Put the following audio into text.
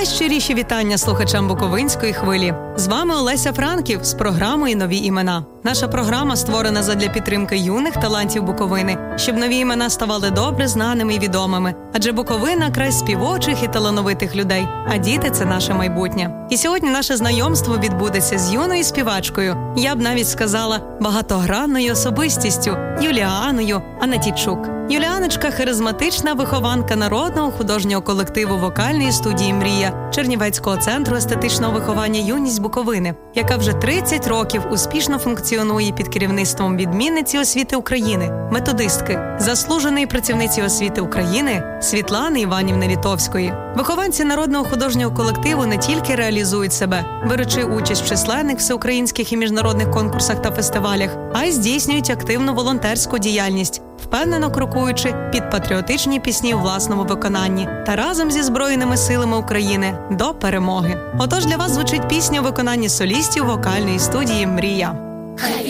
Найщиріші вітання слухачам Буковинської хвилі. З вами Олеся Франків з програмою «Нові імена». Наша програма створена задля підтримки юних талантів Буковини, щоб нові імена ставали добре знаними і відомими. Адже Буковина – край співочих і талановитих людей, а діти – це наше майбутнє. І сьогодні наше знайомство відбудеться з юною співачкою, я б навіть сказала, багатогранною особистістю – Юліаною Анатійчук. Юліаночка – харизматична вихованка народного художнього колективу вокальної студії «Мрія» Чернівецького центру естетичного виховання «Юність Буковини», яка вже 30 років успішно функціонує під керівництвом відмінниці освіти України, методистки, заслуженої працівниці освіти України Світлани Іванівни Літовської. Вихованці народного художнього колективу не тільки реалізують себе, беручи участь в численних всеукраїнських і міжнародних конкурсах та фестивалях, а й здійснюють активну волонтерську діяльність, впевнено крокуючи під патріотичні пісні у власному виконанні та разом зі Збройними силами України до перемоги. Отож для вас звучить пісня у виконанні солістів вокальної студії «Мрія». Хай